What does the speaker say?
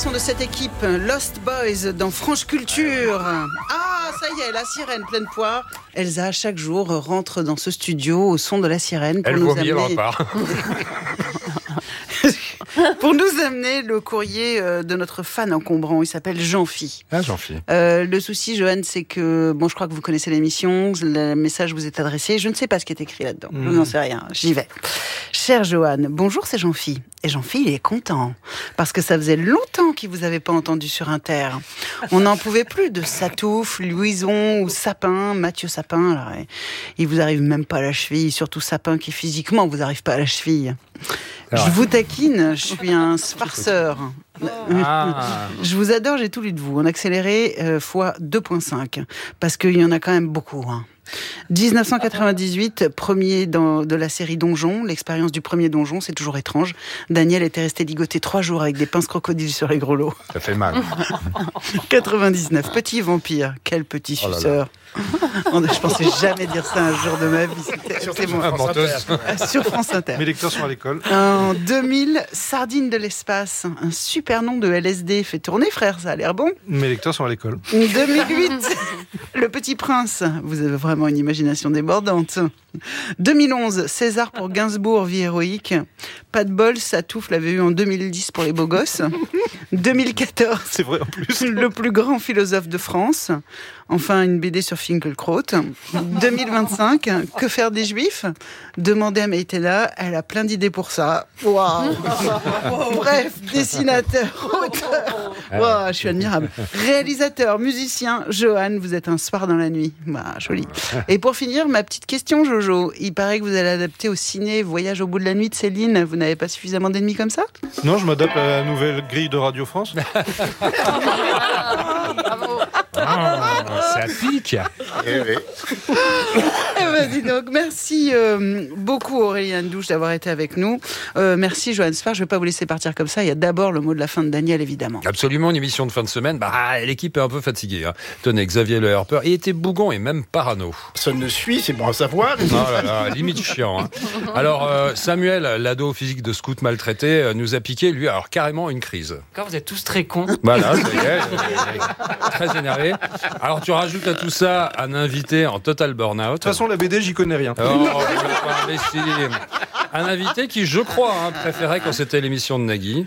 garçons de cette équipe, Lost Boys dans France Culture. Ah, ça y est, la sirène pleine poire. Elsa, chaque jour, rentre dans ce studio au son de la sirène pour nous amener... pour nous amener le courrier de notre fan encombrant. Il s'appelle Jean-Phi. Ah, Jean-Phi. Le souci, Johan, c'est que... Bon, je crois que vous connaissez l'émission. Le message vous est adressé. Je ne sais pas ce qui est écrit là-dedans. Je n'en sais rien. J'y vais. Cher Johan, bonjour, c'est Jean-Phi. Et Jean-Phi, il est content. Parce que ça faisait longtemps qu'il vous avait pas entendu sur Inter. On n'en pouvait plus de Satouf, Louison ou Sapin, Mathieu Sapin. Là, il vous arrive même pas à la cheville. Surtout Sapin qui physiquement vous arrive pas à la cheville. Je vous taquine, je suis un farceur. Je vous adore, j'ai tout lu de vous. En accéléré fois 2.5. Parce qu'il y en a quand même beaucoup. 1998, premier de la série Donjon. L'expérience du premier donjon, c'est toujours étrange. Daniel était resté ligoté 3 jours avec des pinces crocodiles sur les gros lots. Ça fait mal. 99, petit vampire. Quel petit suceur. Je pensais jamais dire ça un jour de ma vie. C'était bon. Sur France Inter. Mes lecteurs sont à l'école. En 2000, Sardine de l'espace. Un super nom de LSD. Fait tourner, frère, ça a l'air bon. Mes lecteurs sont à l'école. 2008, Le Petit Prince. Vous avez vraiment une imagination débordante. 2011, César pour Gainsbourg, vie héroïque. Pas de bol, Satouf l'avait eu en 2010 pour les beaux gosses. 2014, c'est vrai en plus. Le plus grand philosophe de France. Enfin, une BD sur Finkielkraut. 2025, Que faire des Juifs ? Demandez à Maïtena, elle a plein d'idées pour ça. Waouh. Bref, dessinateur, auteur. Waouh, je suis admirable. Réalisateur, musicien, Johan, vous êtes un soir dans la nuit. Bah, joli. Et pour finir, ma petite question, Jojo. Il paraît que vous allez adapter au ciné Voyage au bout de la nuit de Céline. Vous n'avez pas suffisamment d'ennemis comme ça ? Non, je m'adapte à la nouvelle grille de Radio France. Bravo. Ça pique. Dis donc, merci beaucoup Aurélien Douche d'avoir été avec nous. Merci Johan Spar, je ne vais pas vous laisser partir comme ça. Il y a d'abord le mot de la fin de Daniel, évidemment. Absolument, une émission de fin de semaine. L'équipe est un peu fatiguée. Tenez, Xavier Le Herper, il était bougon et même parano. Ça ne suit, c'est bon à savoir. Oh là là, limite chiant. Alors, Samuel, l'ado physique de scout maltraité, nous a piqué, lui, alors carrément une crise. Quand vous êtes tous très cons. Voilà, ça y est, très énervé. Alors, tu rajoutes à tout ça un invité en total burn-out. De toute façon, la BD, j'y connais rien. Un invité qui, je crois, préférait quand c'était l'émission de Nagui.